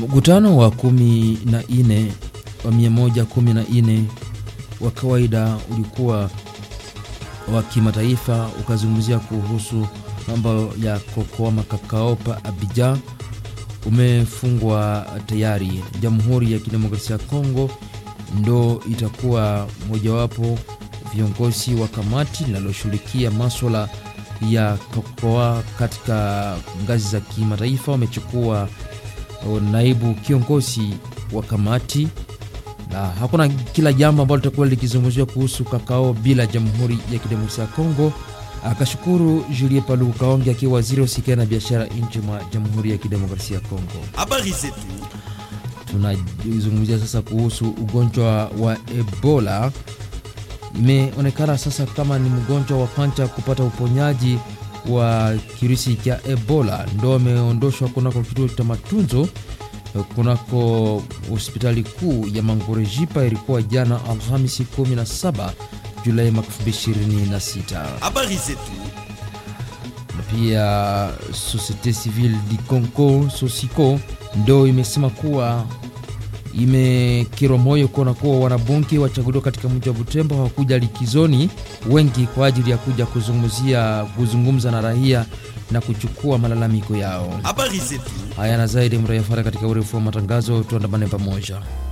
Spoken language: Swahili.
Mkutano wa 114 wa kawaida ulikuwa wa kimataifa ukazungumzia kuhusu mambo ya kokoa makakao pa Abidjan umefungwa tayari. Jamhuri ya Kidemokrasia ya Kongo ndo itakuwa mojawapo viongozi wa kamati linaloshughulikia masuala ya kokoa katika ngazi za kimataifa. Wamechukua naibu kiongozi wa kamati, na hakuna kila jambo ambalo litakuwa likizungumziwa kuhusu kakao bila Jamhuri ya Kidemokrasia ya Kongo. Akashukuru Julien Paluku Kahonge akiwa waziri wa na biashara nchi mwa Jamhuri ya Kidemokrasia ya Kongo. Habari zetu. Tunazungumzia sasa kuhusu ugonjwa wa Ebola. Imeonekana sasa kama ni mgonjwa wa kwanza kupata uponyaji wa kirusi cha Ebola. Ndio ameondoshwa kunako kituo cha matunzo kunako hospitali kuu ya Mangorejipa. Ilikuwa jana Alhamisi 17 Julai 2026. Habari zetu. Na pia Société Civile du Congo Sosiko ndio imesema kuwa imekirwa moyo kuona kuwa wanabunge wachaguliwa katika mji wa Butembo hawakuja likizoni wengi kwa ajili ya kuja kuzungumza na raia na kuchukua malalamiko yao. Habari zetu. Haya na zaidi mrayafara katika urefu wa matangazo, tuandamane pamoja.